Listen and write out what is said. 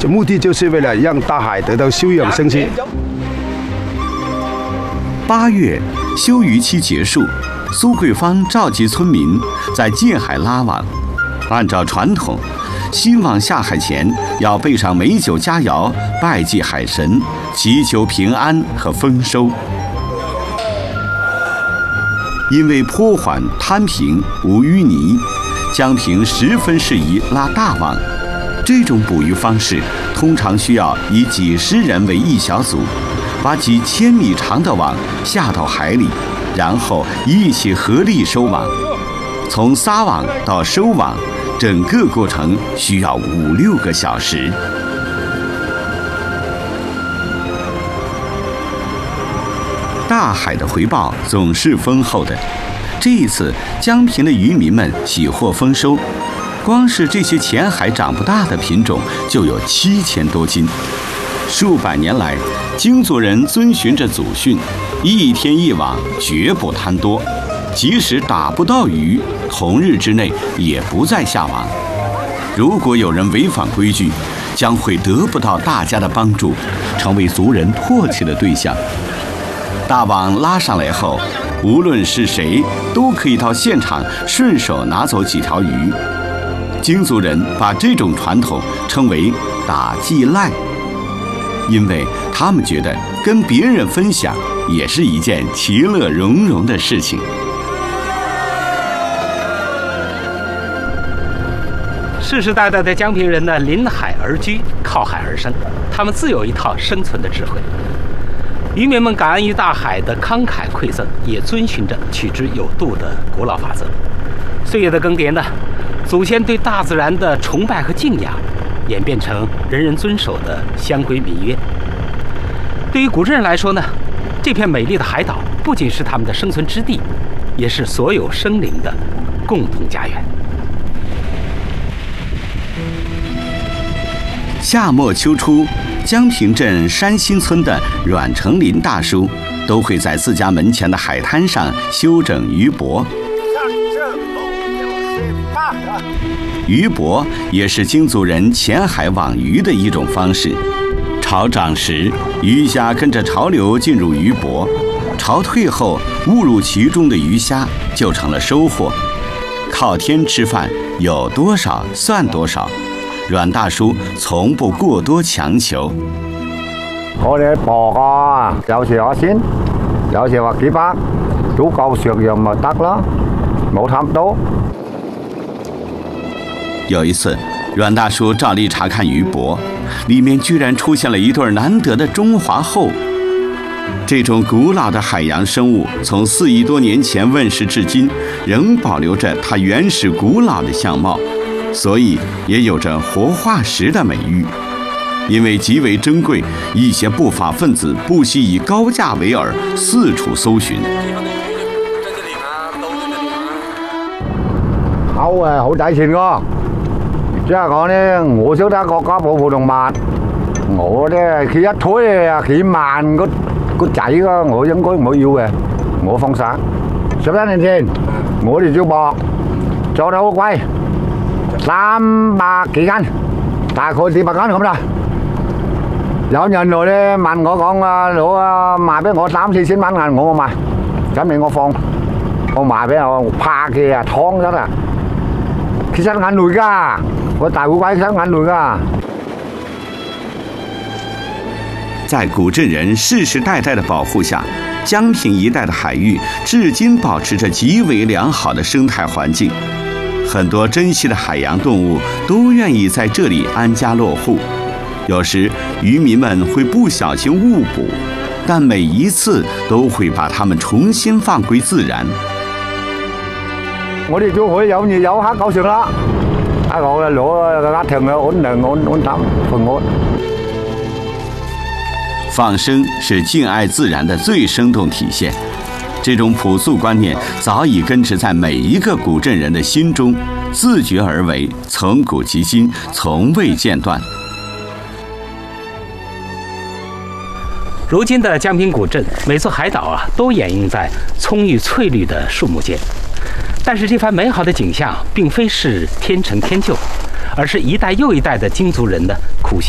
这目的就是为了让大海得到休养生息。 8月，休渔期结束，苏桂芳召集村民在近海拉网。按照传统，新网下海前要备上美酒佳肴，拜祭海神，祈求平安和丰收。因为坡缓滩平无淤泥，江平十分适宜拉大网。这种捕鱼方式通常需要以几十人为一小组，把几千米长的网下到海里，然后一起合力收网。从撒网到收网，整个过程需要5、6个小时。大海的回报总是丰厚的。这一次，江平的渔民们喜获丰收，光是这些浅海长不大的品种就有7000多斤。数百年来，京族人遵循着祖训，一天一网，绝不贪多。即使打不到鱼，同日之内也不再下网。如果有人违反规矩，将会得不到大家的帮助，成为族人唾弃的对象。大网拉上来后，无论是谁都可以到现场顺手拿走几条鱼。京族人把这种传统称为打祭赖，因为他们觉得跟别人分享也是一件其乐融融的事情。 世世代代的江平人呢，临海而居，靠海而生，他们自有一套生存的智慧。渔民们感恩于大海的慷慨馈赠，也遵循着取之有度的古老法则。岁月的更迭呢，祖先对大自然的崇拜和敬仰，演变成人人遵守的乡规民约。对于古镇人来说呢，这片美丽的海岛不仅是他们的生存之地，也是所有生灵的共同家园。 夏末秋初，江平镇山新村的阮成林大叔都会在自家门前的海滩上修整渔泊。渔泊也是京族人潜海网鱼的一种方式。潮涨时，鱼虾跟着潮流进入渔泊，潮退后，误入其中的鱼虾就成了收获。靠天吃饭，有多少算多少。阮大叔從不過多強求。 我哋磅啊，有時話先，有時話幾百，足夠食用咪得咯，冇貪多。 有一次，阮大叔照例查看渔泊，里面居然出现了一对难得的中华后。这种古老的海洋生物，从4亿多年前问世至今，仍保留着它原始古老的相貌。所以也有着活化石的美誉。因为极为珍贵，一些不法分子不惜以高价为饵，四处搜寻。 好啊，好抵錢㗎！即係講咧，我識得國家保護動物，我咧佢一推啊幾萬個仔㗎，我應該唔會要嘅，我放生。11年前，我哋做博做得好貴。300幾斤，大概400斤咁啦。有人來咧問我講啊，攞啊賣俾我3、4千蚊銀，我冇賣，咁你我放，我賣俾我怕佢啊，劏咗啦，其實眼淚㗎，我大烏龜其實眼淚㗎。 在古镇人世世代代的保護下，江平一帶的海域至今保持着極為良好的生態環境。很多珍稀的海洋动物都愿意在这里安家落户，有时渔民们会不小心误捕，但每一次都会把它们重新放归自然。 我哋就可以有魚有蝦夠食啦，我哋攞家庭嘅安寧安淡平安。 放生是敬爱自然的最生动体现。这种朴素观念早已根植在每一个古镇人的心中，自觉而为，从古及今，从未间断。 如今的江平古镇，每座海岛啊，都掩映在葱郁翠绿的树木间。但是这番美好的景象，并非是天成天就，而是一代又一代的京族人的苦心